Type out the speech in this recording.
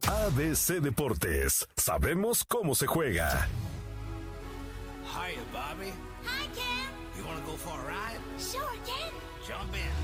ABC Deportes. Sabemos cómo se juega. Hiya, Bobby. Hi, Ken. You want to go for a ride? Sure, Ken. Jump in.